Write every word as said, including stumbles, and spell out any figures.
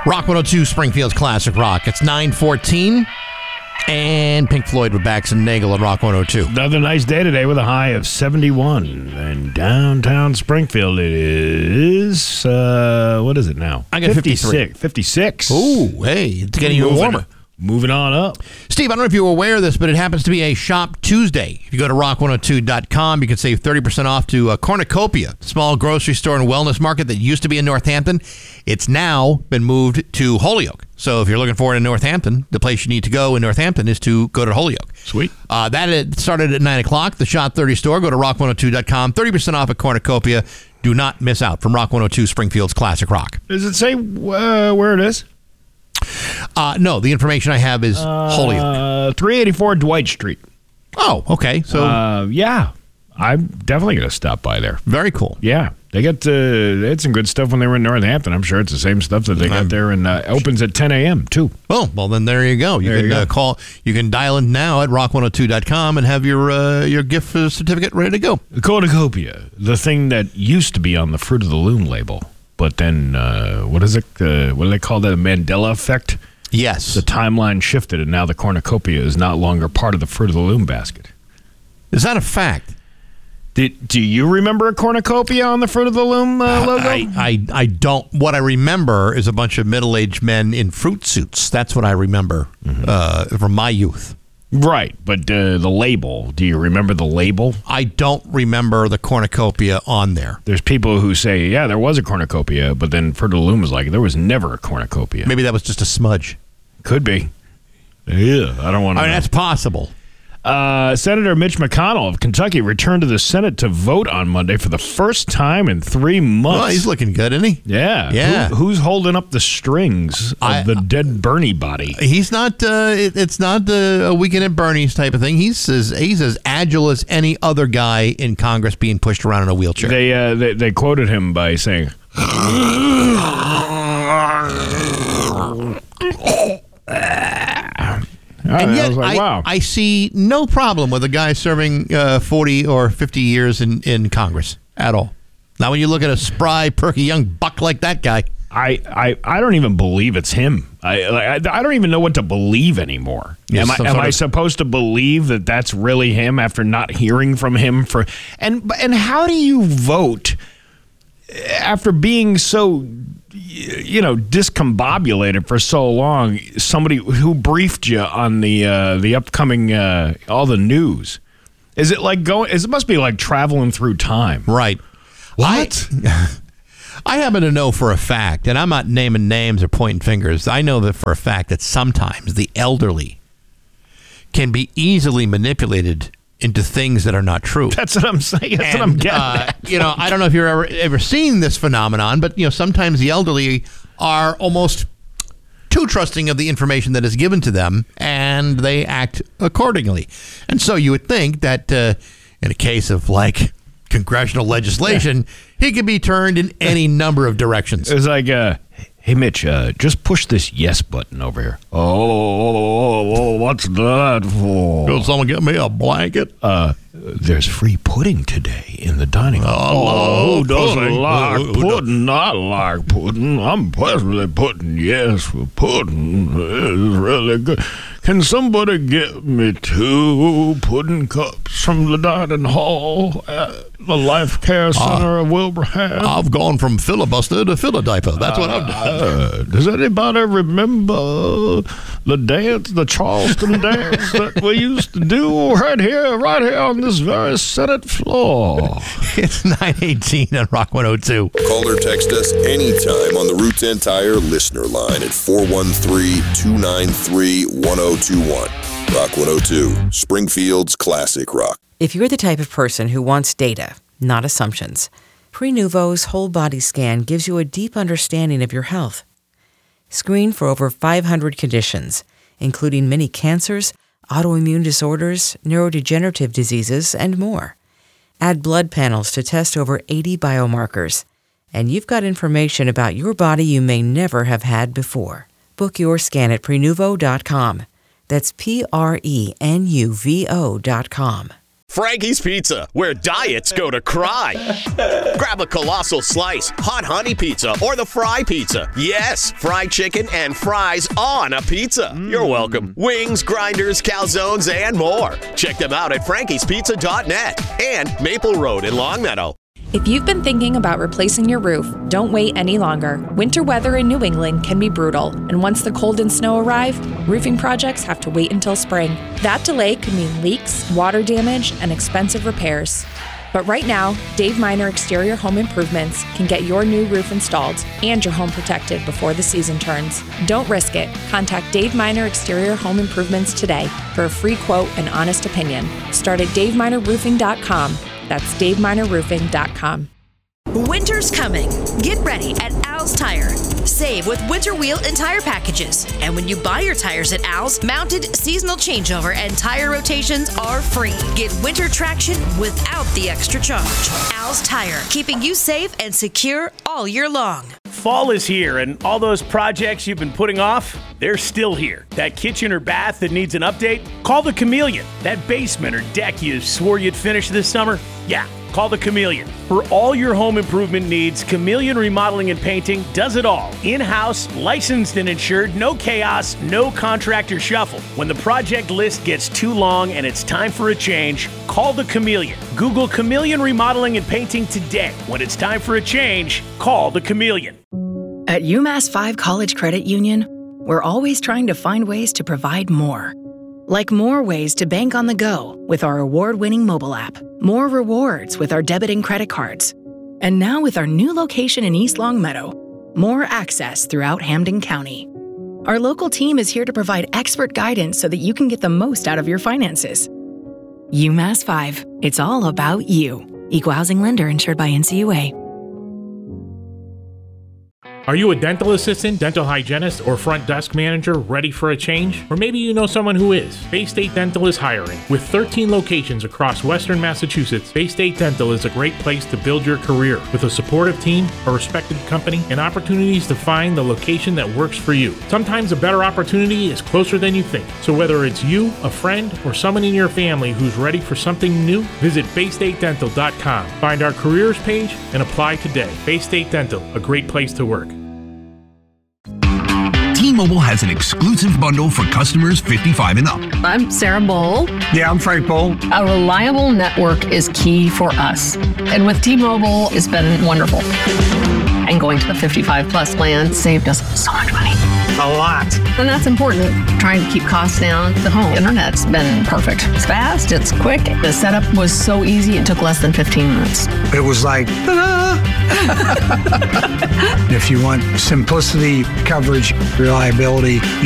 Rock one oh two, Springfield's Classic Rock. It's nine fourteen, and Pink Floyd with Bax and Nagel on Rock one oh two. Another nice day today with a high of seventy-one. And downtown Springfield it is, uh, what is it now? I got fifty-six. fifty-six. Ooh, hey, it's getting even Moving- warmer. Moving on up. Steve, I don't know if you were aware of this, but it happens to be a Shop Tuesday. If you go to rock one oh two dot com, you can save thirty percent off to uh, Cornucopia, small grocery store and wellness market that used to be in Northampton. It's now been moved to Holyoke. So if you're looking for it in Northampton, the place you need to go in Northampton is to go to Holyoke. Sweet. Uh, that it started at nine o'clock, the Shop thirty store. Go to rock one oh two dot com, thirty percent off at Cornucopia. Do not miss out from Rock one oh two, Springfield's Classic Rock. Does it say uh, where it is? Uh, no, the information I have is Uh, Holyoke. three eighty-four Dwight Street. Oh, okay. So Uh, yeah. I'm definitely going to stop by there. very cool. Yeah. They got uh, they had some good stuff when they were in Northampton. I'm sure it's the same stuff that they got there, and uh, opens at ten a.m. too. Oh, well, then there you go. You There can you go. Uh, call. You can dial in now at rock one oh two dot com and have your uh, your gift uh, certificate ready to go. The cornucopia, the thing that used to be on the Fruit of the Loom label, but then uh, what is it? Uh, what do they call that? A Mandela effect. Yes. The timeline shifted, and now the cornucopia is not longer part of the Fruit of the Loom basket. Is that a fact? Did, do you remember a cornucopia on the Fruit of the Loom uh, logo? I, I, I don't. What I remember is a bunch of middle-aged men in fruit suits. That's what I remember Mm-hmm. uh, from my youth. Right, but uh, the label, do you remember the label? I don't remember the cornucopia on there. There's people who say, yeah, there was a cornucopia, but then Fruit of the Loom was like, there was never a cornucopia. Maybe that was just a smudge. Could be. Yeah, I don't want to I mean, know. that's possible. Uh, Senator Mitch McConnell of Kentucky returned to the Senate to vote on Monday for the first time in three months. Well, he's looking good, isn't he? yeah. Yeah. Who, who's holding up the strings of I- the dead Bernie body? He's not. Uh, it, it's not uh, a Weekend at Bernie's type of thing. He's as he's as agile as any other guy in Congress being pushed around in a wheelchair. They, uh, they they quoted him by saying, and I yet, was like, I, wow. I see no problem with a guy serving uh, forty or fifty years in, in Congress at all. Now, when you look at a spry, perky young buck like that guy, I, I, I don't even believe it's him. I, like, I I don't even know what to believe anymore. Yes, am I, some am sort I of- supposed to believe that that's really him after not hearing from him for? And and how do you vote after being so, you know, discombobulated for so long? Somebody who briefed you on the uh, the upcoming uh, all the news. Is it like going? It must be like traveling through time. right? What? I, I happen to know for a fact, and I'm not naming names or pointing fingers. I know that for a fact that sometimes the elderly can be easily manipulated into things that are not true. That's what I'm saying. That's what I'm And, getting uh, at. you know, I don't know if you've ever ever seen this phenomenon, but you know, sometimes the elderly are almost too trusting of the information that is given to them, and they act accordingly. And so you would think that uh, in a case of like congressional legislation, he could be turned in any number of directions. It was like, uh, hey, Mitch, uh, just push this yes button over here. Oh, what's that for? Will someone get me a blanket? Uh, there's free pudding today in the dining room. Oh, who doesn't pudding. like Who- who don't- pudding? I like pudding. I'm personally pudding. Yes, for pudding is really good. Can somebody get me two pudding cups from the dining hall at the Life Care Center of Wilbraham? I've gone from filibuster to filidiaper. That's what I've done. Uh, does anybody remember the dance, the Charleston dance that we used to do right here, right here on this very Senate floor? It's nine eighteen on Rock one oh two. Call or text us anytime on the Route ten Tire listener line at four one three, two nine three, one oh two one. Rock one oh two, Springfield's Classic Rock. If you're the type of person who wants data, not assumptions, Prenuvo's whole body scan gives you a deep understanding of your health. Screen for over five hundred conditions, including many cancers, autoimmune disorders, neurodegenerative diseases, and more. Add blood panels to test over eighty biomarkers, and you've got information about your body you may never have had before. Book your scan at prenuvo dot com. That's P R E N U V O dot com. Frankie's Pizza, where diets go to cry. Grab a colossal slice, hot honey pizza, or the fry pizza. Yes, fried chicken and fries on a pizza. Mm. You're welcome. Wings, grinders, calzones, and more. Check them out at frankies pizza dot net and Maple Road in Longmeadow. If you've been thinking about replacing your roof, don't wait any longer. Winter weather in New England can be brutal, and once the cold and snow arrive, roofing projects have to wait until spring. That delay could mean leaks, water damage, and expensive repairs. But right now, Dave Miner Exterior Home Improvements can get your new roof installed and your home protected before the season turns. Don't risk it. Contact Dave Miner Exterior Home Improvements today for a free quote and honest opinion. Start at dave miner roofing dot com. That's dave miner roofing dot com. Winter's coming. Get ready at Al's Tire. Save with winter wheel and tire packages. And when you buy your tires at Al's, mounted seasonal changeover and tire rotations are free. Get winter traction without the extra charge. Al's Tire, keeping you safe and secure all year long. Fall is here, and all those projects you've been putting off, they're still here. That kitchen or bath that needs an update? Call the Chameleon. That basement or deck you swore you'd finish this summer? Yeah. Call the Chameleon. For all your home improvement needs, Chameleon Remodeling and Painting does it all. In-house, licensed and insured, no chaos, no contractor shuffle. When the project list gets too long and it's time for a change, call the Chameleon. Google Chameleon Remodeling and Painting today. When it's time for a change, call the Chameleon. At UMass five College Credit Union, we're always trying to find ways to provide more. Like more ways to bank on the go with our award-winning mobile app, more rewards with our debit and credit cards, and now with our new location in East Longmeadow, more access throughout Hampden County. Our local team is here to provide expert guidance so that you can get the most out of your finances. UMass five, it's all about you. Equal housing lender insured by N C U A. Are you a dental assistant, dental hygienist, or front desk manager ready for a change? Or maybe you know someone who is. Bay State Dental is hiring. With thirteen locations across Western Massachusetts, Bay State Dental is a great place to build your career. With a supportive team, a respected company, and opportunities to find the location that works for you. Sometimes a better opportunity is closer than you think. So whether it's you, a friend, or someone in your family who's ready for something new, visit bay state dental dot com. Find our careers page and apply today. Bay State Dental, a great place to work. T-Mobile has an exclusive bundle for customers fifty-five and up. I'm Sarah Bowl. Yeah, I'm Frank Bowl. A reliable network is key for us. And with T-Mobile, it's been wonderful. And going to the fifty-five plus plan saved us so much money. A lot. And that's important. Trying to keep costs down. The home internet's been perfect. It's fast, it's quick. The setup was so easy, it took less than fifteen minutes. It was like, ta-da! If you want simplicity, coverage, reliability,